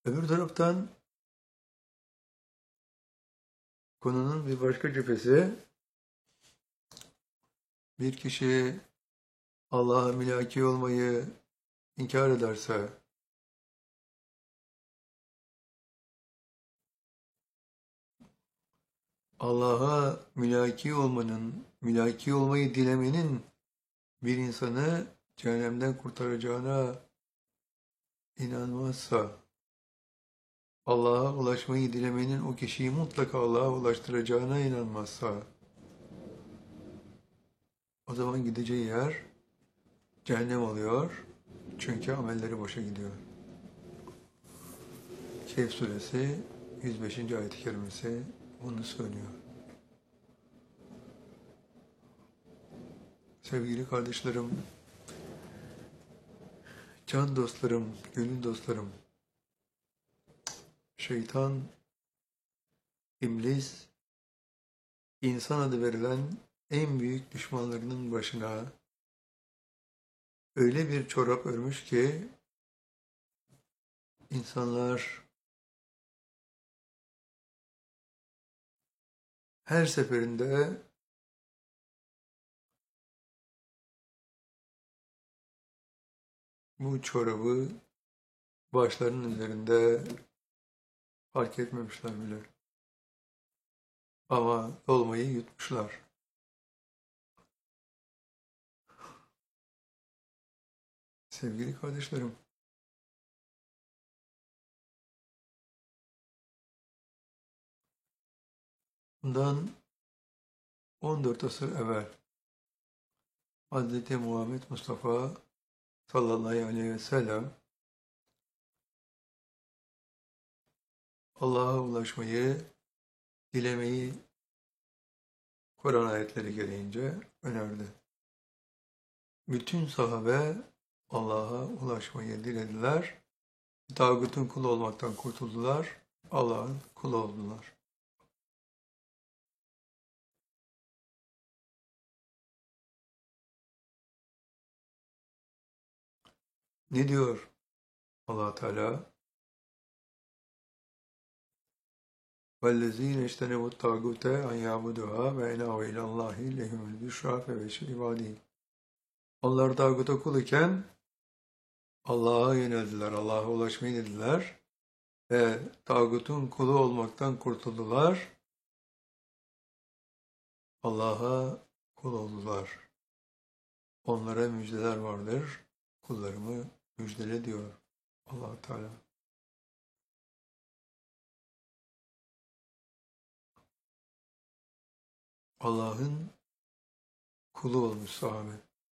Öbür taraftan konunun bir başka cephesi, bir kişi Allah'a mülaki olmayı inkar ederse, Allah'a mülaki olmayı dilemenin bir insanı cehennemden kurtaracağına inanmazsa, Allah'a ulaşmayı dilemenin o kişiyi mutlaka Allah'a ulaştıracağına inanmazsa, o zaman gideceği yer cehennem oluyor. Çünkü amelleri boşa gidiyor. Kehf suresi 105. ayet-i kerimesi bunu söylüyor. Sevgili kardeşlerim, can dostlarım, gönül dostlarım, şeytan, iblis, insan adı verilen en büyük düşmanlarının başına öyle bir çorap örmüş ki insanlar her seferinde bu çorabı başlarının üzerinde fark etmemişler bile. Ama dolmayı yutmuşlar. Sevgili kardeşlerim, bundan 14 asır evvel Hz. Muhammed Mustafa sallallahu aleyhi ve sellem Allah'a ulaşmayı, dilemeyi Kur'an ayetleri gereğince önerdi. Bütün sahabe Allah'a ulaşmayı dilediler. Tağutun kulu olmaktan kurtuldular. Allah'ın kulu oldular. Ne diyor Allah Teala? وَالَّذ۪ينَ اجْتَنَبُوا الطَّاغُوتَ اَنْ يَعْبُدُهَا وَاَنَاوَ اِلَى اللّٰهِ لَهُمُ الْبُشْرَى فَبَشِّرْ عِبَادِهِ. Onlar tağuta kul iken Allah'a yöneldiler, Allah'a ulaşmayı dediler ve tağutun kulu olmaktan kurtuldular. Allah'a kul oldular. Onlara müjdeler vardır. Kullarımı müjdele diyor Allah Teala. Allah'ın kulu olmuş sahabe.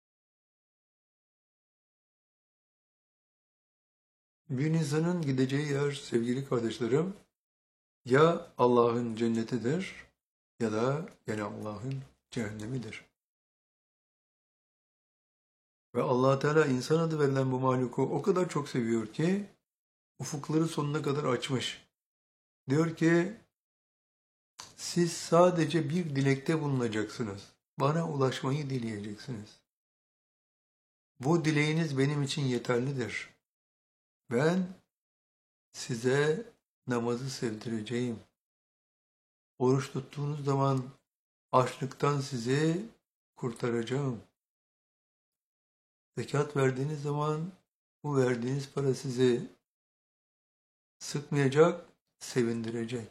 Bir insanın gideceği yer sevgili kardeşlerim ya Allah'ın cennetidir ya da yine Allah'ın cehennemidir. Ve Allah Teala insan adı verilen bu mahluku o kadar çok seviyor ki ufukları sonuna kadar açmış. Diyor ki siz sadece bir dilekte bulunacaksınız. Bana ulaşmayı dileyeceksiniz. Bu dileğiniz benim için yeterlidir. Ben size namazı sevdireceğim. Oruç tuttuğunuz zaman açlıktan sizi kurtaracağım. Zekat verdiğiniz zaman bu verdiğiniz para sizi sıkmayacak, sevindirecek.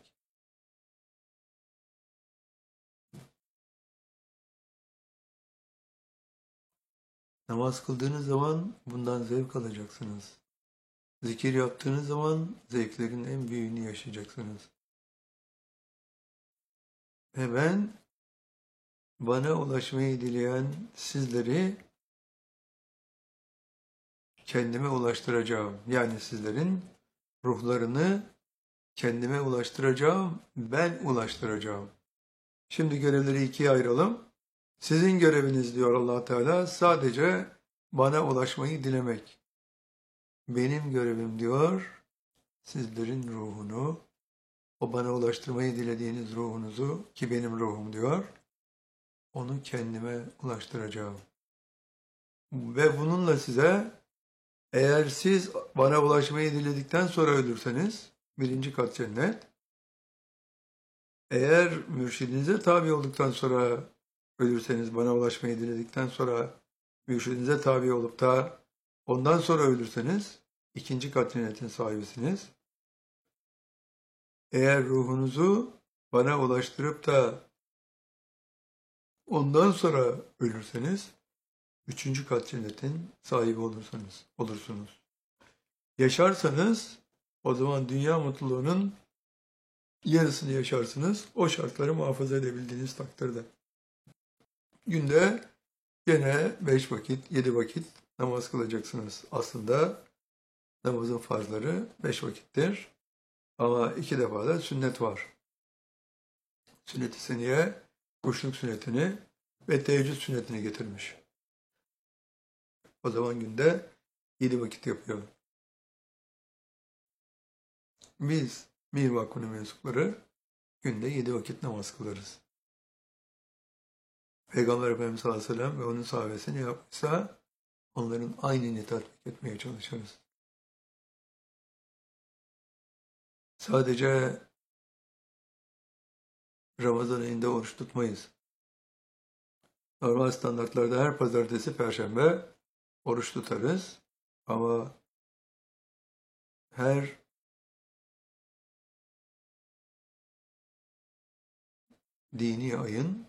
Namaz kıldığınız zaman bundan zevk alacaksınız. Zikir yaptığınız zaman zevklerin en büyüğünü yaşayacaksınız. Ve ben bana ulaşmayı dileyen sizleri kendime ulaştıracağım. Yani sizlerin ruhlarını kendime ulaştıracağım, ben ulaştıracağım. Şimdi görevleri ikiye ayıralım. Sizin göreviniz diyor Allah Teala sadece bana ulaşmayı dilemek. Benim görevim diyor sizlerin ruhunu, o bana ulaştırmayı dilediğiniz ruhunuzu ki benim ruhum diyor, onu kendime ulaştıracağım. Ve bununla size Eğer siz bana ulaşmayı diledikten sonra ölürseniz, birinci kat cennet. Eğer mürşidinize tabi olduktan sonra ölürseniz, bana ulaşmayı diledikten sonra mürşidinize tabi olup da ondan sonra ölürseniz, ikinci kat cennetin sahibisiniz. Eğer ruhunuzu bana ulaştırıp da ondan sonra ölürseniz, üçüncü kat cennetin sahibi olursunuz. Yaşarsanız, o zaman dünya mutluluğunun yarısını yaşarsınız. O şartları muhafaza edebildiğiniz takdirde. Günde gene 5 vakit, 7 vakit namaz kılacaksınız. Aslında namazın farzları 5 vakittir. Ama 2 defa da sünnet var. Sünnet-i seniye, kuşluk sünnetini ve teheccüd sünnetini getirmiş. O zaman günde 7 vakit yapıyor. Biz Mir Vakfı'nın mensupları günde 7 vakit namaz kılarız. Peygamber Efendimiz sallallahu aleyhi ve sellem ve onun sahabesi ne yapmışsa onların aynını tatbik etmeye çalışırız. Sadece Ramazan ayında oruç tutmayız. Normal standartlarda her pazartesi, perşembe oruç tutarız. Ama her dini ayın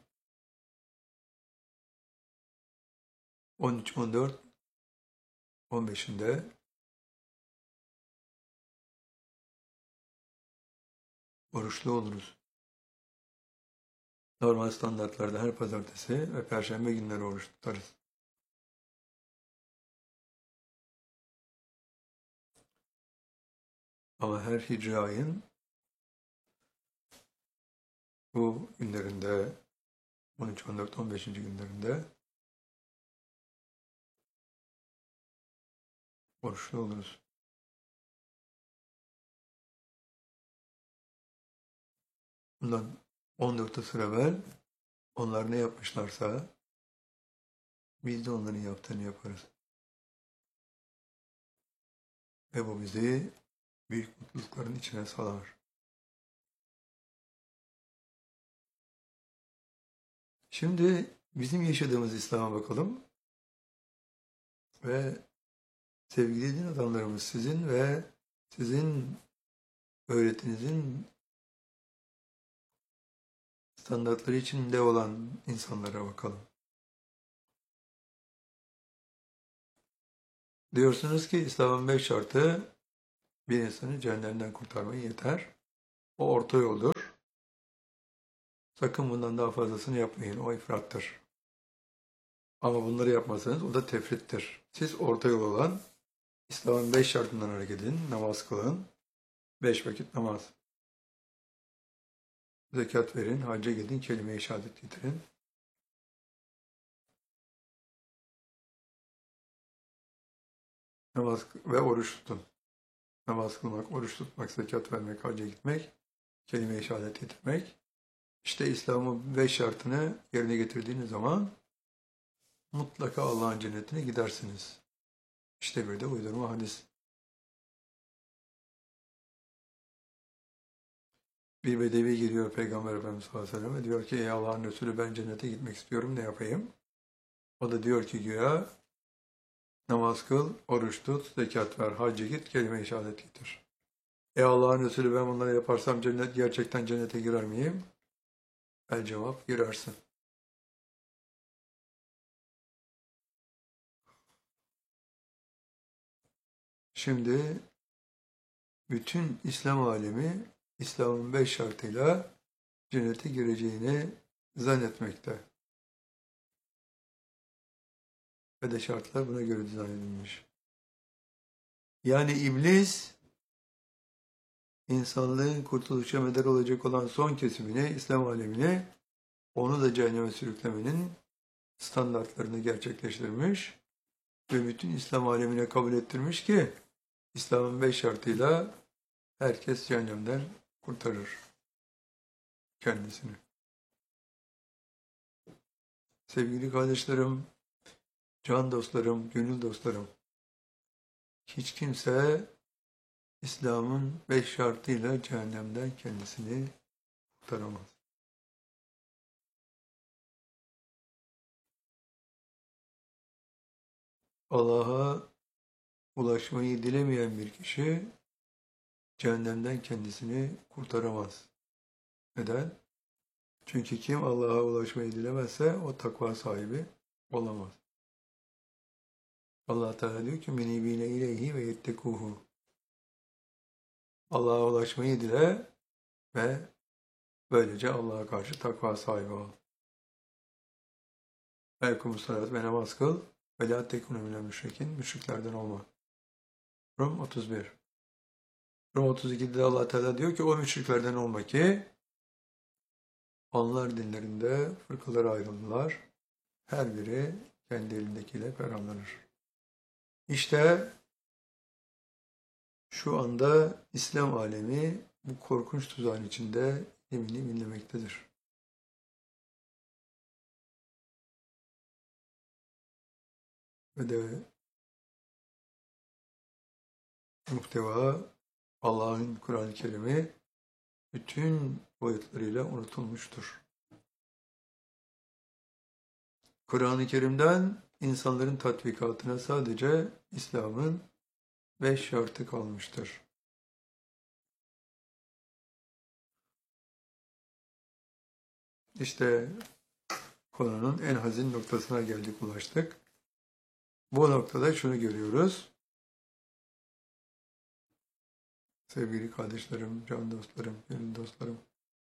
13, 14, 15'inde oruçlu oluruz. Normal standartlarda her pazartesi ve perşembe günleri oruç tutarız. Ama her hicri ayın bu günlerinde 13, 14, 15. günlerinde oruçlu oluruz. Bundan 14 asır evvel onlar ne yapmışlarsa biz de onların yaptığını yaparız. Ve bu bizi büyük mutlulukların içine salar. Şimdi bizim yaşadığımız İslam'a bakalım ve sevgili din adamlarımız sizin ve sizin öğretinizin standartları içinde olan insanlara bakalım. Diyorsunuz ki İslam'ın 5 şartı bir insanı cehennemden kurtarmayı yeter. O orta yoldur. Sakın bundan daha fazlasını yapmayın. O ifrattır. Ama bunları yapmazsanız o da tefrittir. Siz orta yol olan İslam'ın 5 şartından hareket edin. Namaz kılın. 5 vakit namaz. Zekat verin. Hacca gidin. Kelime-i şehadet getirin. Namaz ve oruç tutun. Namaz kılmak, oruç tutmak, zekat vermek, hacca gitmek, kelime-i şehadet getirmek. İşte İslam'ın 5 şartını yerine getirdiğiniz zaman mutlaka Allah'ın cennetine gidersiniz. İşte bir de uydurma hadis. Bir bedevi giriyor Peygamber Efendimiz sallallahu aleyhi ve sellem ve diyor ki ey Allah'ın Resulü ben cennete gitmek istiyorum ne yapayım? O da diyor ki güya namaz kıl, oruç tut, zekat ver, hacca git, kelime-i şehadet getir. Ey Allah'ın Resulü ben bunları yaparsam gerçekten cennete girer miyim? El cevap girersin. Şimdi bütün İslam alemi İslam'ın 5 şartıyla cennete gireceğini zannetmekte. Ve de şartlar buna göre dizayn edilmiş. Yani iblis insanlığın kurtuluşa medar olacak olan son kesimini, İslam alemini, onu da cehenneme sürüklemenin standartlarını gerçekleştirmiş ve bütün İslam alemine kabul ettirmiş ki İslam'ın 5 şartıyla herkes cehennemden kurtarır kendisini. Sevgili kardeşlerim, can dostlarım, gönül dostlarım, hiç kimse İslam'ın 5 şartıyla cehennemden kendisini kurtaramaz. Allah'a ulaşmayı dilemeyen bir kişi cehennemden kendisini kurtaramaz. Neden? Çünkü kim Allah'a ulaşmayı dilemezse o takva sahibi olamaz. Allah Teala diyor ki menibine ileyhi ve yettekuhu. Allah'a ulaşmayı dile ve böylece Allah'a karşı takva sahibi ol. Elkumus salat ve namaz kıl ve la tekunu minel müşrikin. Müşriklerden olma. Rum 31. Rum 32'de Allah Teala diyor ki o müşriklerden olma ki onlar dinlerinde fırkalara ayrıldılar. Her biri kendi elindekiyle ferahlanır. İşte şu anda İslam alemi bu korkunç tuzağın içinde yemini inlemektedir. Ve de muhteva Allah'ın Kur'an-ı Kerim'i bütün boyutlarıyla unutulmuştur. Kur'an-ı Kerim'den insanların tatbikatına sadece İslam'ın 5 şartı kalmıştır. İşte konunun en hazin noktasına geldik, ulaştık. Bu noktada şunu görüyoruz. Sevgili kardeşlerim, can dostlarım, gönül dostlarım.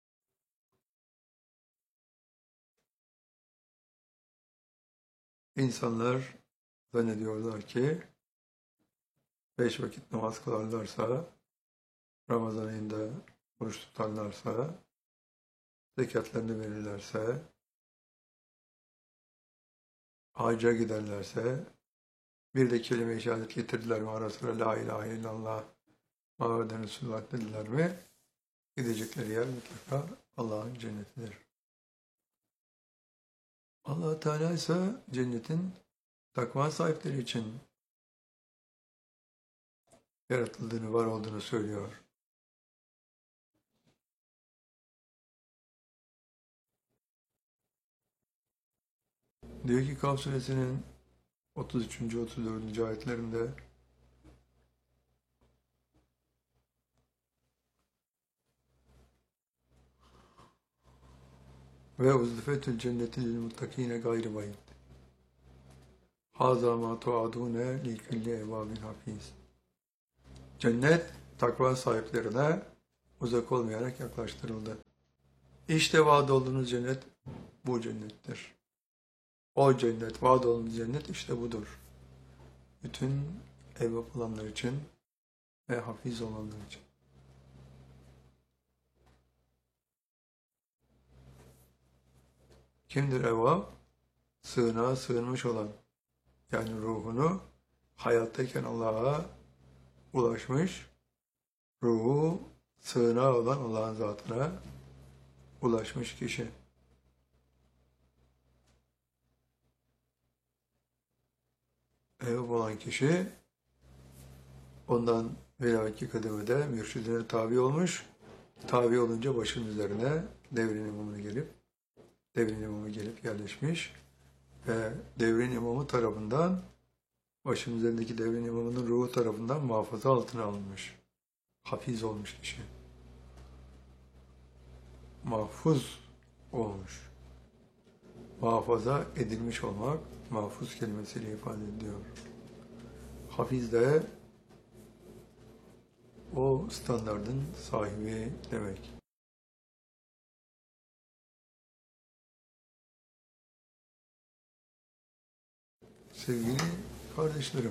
İnsanlar zannediyorlar ki 5 vakit namaz kılarlarsa, Ramazan ayında oruç tutarlarsa, zekatlarını verirlerse, hacca giderlerse, bir de kelime-i şehadet getirdiler mi arasında la ilahe illallah Muhammeden Resulullah dediler mi, gidecekleri yer mutlaka Allah'ın cennetidir. Allah Teala ise cennetin takva sahipleri için yaratıldığını, var olduğunu söylüyor. Diyor ki Kaf suresinin 33. 34. ayetlerinde ve uzlifetül cenneti lil muttakine gayri bayit. Haza ma tuadune li kulli evabin hafiz. Cennet takva sahiplerine uzak olmayarak yaklaştırıldı. İşte vaad olduğunuz cennet bu cennettir. O cennet, vaad olduğunuz cennet işte budur. Bütün evvap olanlar için ve hafiz olanlar için. Kimdir evvap? Sığınağa sığınmış olan, yani ruhunu hayattayken Allah'a ulaşmış, ruhu sığınağı olan Allah'ın zatına ulaşmış kişi. Evvap olan kişi ondan velayetli kademede mürşidine tabi olmuş, tabi olunca başının üzerine devrin imamı gelip yerleşmiş ve devrin imamı tarafından, başının üzerindeki devrin imamının ruhu tarafından muhafaza altına alınmış. Hafiz olmuş kişi. Mahfuz olmuş. Muhafaza edilmiş olmak, mahfuz kelimesiyle ifade ediliyor. Hafiz de o standardın sahibi demek. Sevgili kardeşlerim,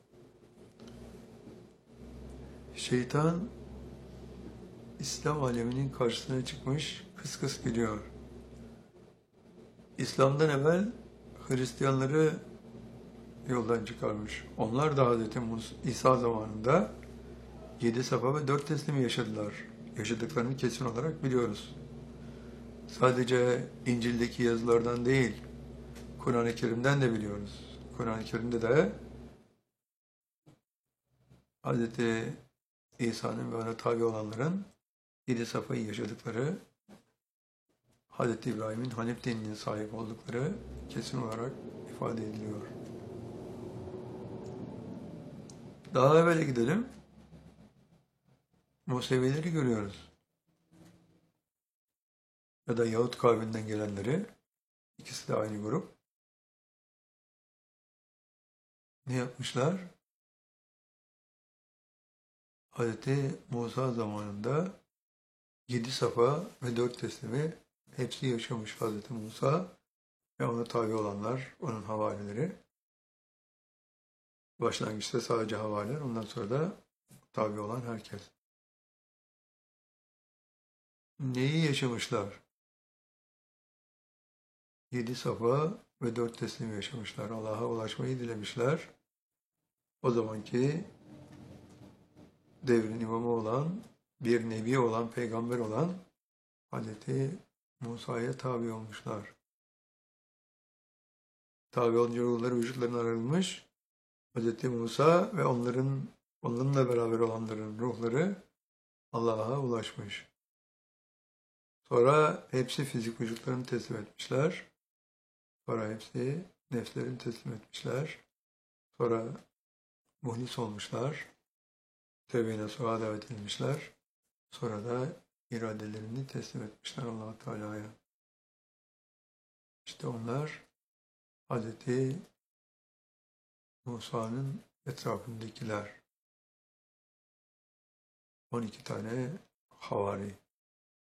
şeytan İslam aleminin karşısına çıkmış, kıs kıs geliyor. İslam'dan evvel Hristiyanları yoldan çıkarmış. Onlar da Hz. İsa zamanında 7 safa ve 4 teslimi yaşadılar. Yaşadıklarını kesin olarak biliyoruz. Sadece İncil'deki yazılardan değil, Kur'an-ı Kerim'den de biliyoruz. Kur'an-ı Kerim'de de Hazreti İsa'nın ve ona tabi olanların 7 safhayı yaşadıkları, Hazreti İbrahim'in Hanif dinine sahip oldukları kesin olarak ifade ediliyor. Daha evvele gidelim. Musevileri görüyoruz. Ya da Yahut kavminden gelenleri, ikisi de aynı grup. Ne yapmışlar? Hazreti Musa zamanında 7 safa ve 4 teslimi hepsi yaşamış Hazreti Musa ve ona tabi olanlar, onun havarileri. Başlangıçta sadece havariler, ondan sonra da tabi olan herkes. Neyi yaşamışlar? 7 safa ve 4 teslim yaşamışlar. Allah'a ulaşmayı dilemişler. O zamanki devrin imamı olan, bir nebi olan, peygamber olan Hazreti Musa'ya tabi olmuşlar. Tabi olunca ruhları vücutlarına ayrılmış. Hazreti Musa ve onunla beraber olanların ruhları Allah'a ulaşmış. Sonra hepsi fizik vücutlarını teslim etmişler. Sonra hepsi nefslerini teslim etmişler. Sonra muhlis olmuşlar. Tevbe-i nasuha davet edilmişler. Sonra da iradelerini teslim etmişler Allah-u Teala'ya. İşte onlar Hazreti Musa'nın etrafındakiler. 12 tane havari.